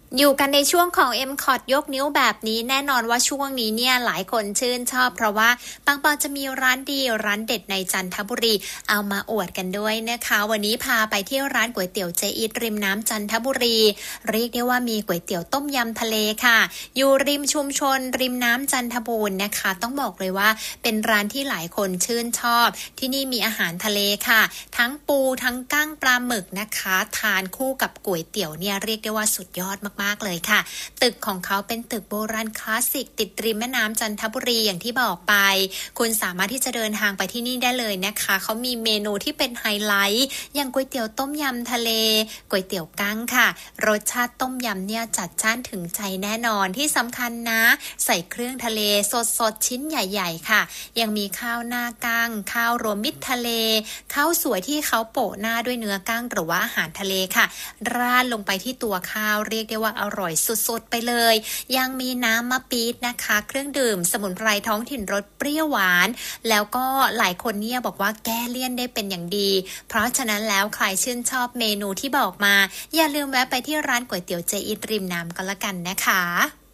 อยู่กันในช่วงของ MCOT ยกนิ้วแบบนี้แน่นอนว่าช่วงนี้เนี่ยหลายคนชื่นชอบเพราะว่าปังปอนจะมีร้านดีร้านเด็ดในจันทบุรีเอามาอวดกันด้วยนะคะวันนี้พาไปที่ร้านก๋วยเตี๋ยวเจอีทริมน้ำจันทบุรีเรียกได้ว่ามีก๋วยเตี๋ยวต้มยำทะเลค่ะอยู่ริมชุมชนริมน้ำจันทบูรณ์นะคะต้องบอกเลยว่าเป็นร้านที่หลายคนชื่นชอบที่นี่มีอาหารทะเลค่ะทั้งปูทั้งกั้งปลาหมึกนะคะทานคู่กับก๋วยเตี๋ยวเนี่ยเรียกได้ว่าสุดยอดมากๆเลยค่ะตึกของเขาเป็นตึกโบราณคลาสสิกติดริมแม่น้ำจันทบุรีอย่างที่บอกไปคุณสามารถที่จะเดินทางไปที่นี่ได้เลยนะคะเขามีเมนูที่เป็นไฮไลท์อย่างก๋วยเตี๋ยวต้มยำทะเลก๋วยเตี๋ยวกั้งค่ะรสชาติต้มยำเนี่ยจัดจ้านถึงใจแน่นอนที่สำคัญนะใส่เครื่องทะเลสดๆชิ้นใหญ่ๆค่ะยังมีข้าวหน้ากั้งข้าวรวมมิตรทะเลข้าวสวยที่เขาโปะหน้าด้วยเนื้อกั้งหรือว่าอาหารทะเลค่ะราดลงไปที่ตัวข้าวเรียกได้ว่าอร่อยสุดๆไปเลยยังมีน้ำมะปี๊ดนะคะเครื่องดื่มสมุนไพรท้องถิ่นรสเปรี้ยวหวานแล้วก็หลายคนเนี่ยบอกว่าแก้เลี่ยนได้เป็นอย่างดีเพราะฉะนั้นแล้วใครชื่นชอบเมนูที่บอกมาอย่าลืมแวะไปที่ร้านก๋วยเตี๋ยวเจอีทริมน้ำก็แล้วกันนะคะ